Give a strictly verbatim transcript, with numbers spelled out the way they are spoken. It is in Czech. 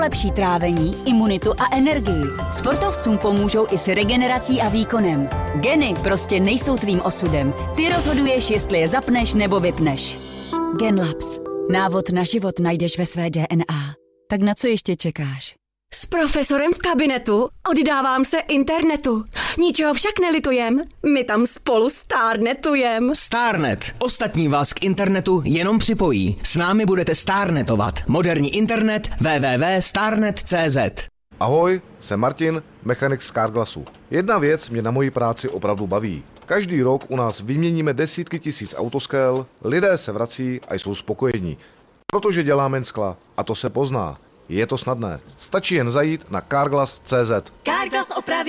lepší trávení, imunitu a energii. Sportovcům pomůžou i s regenerací a výkonem. Geny prostě nejsou tvým osudem. Ty rozhoduješ, jestli je zapneš nebo vypneš. Genlabs. Návod na život najdeš ve své D N A. Tak na co ještě čekáš? S profesorem v kabinetu oddávám se internetu. Ničeho však nelitujem, my tam spolu stárnetujem. Starnet. Ostatní vás k internetu jenom připojí. S námi budete starnetovat. Moderní internet w w w tečka starnet tečka c z. Ahoj, jsem Martin, mechanik z Carglassu. Jedna věc mě na mojí práci opravdu baví. Každý rok u nás vyměníme desítky tisíc autoskel, lidé se vrací a jsou spokojení. Protože děláme jen skla a to se pozná. Je to snadné. Stačí jen zajít na carglass tečka c z. Carglass opraví